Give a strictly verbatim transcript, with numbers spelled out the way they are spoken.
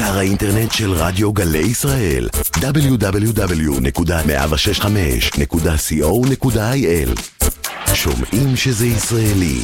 אתר האינטרנט של רדיו גלי ישראל דאבליו דאבליו דאבליו נקודה מאה ושש נקודה חמש נקודה קו נקודה איי אל. שומעים שזה ישראלי.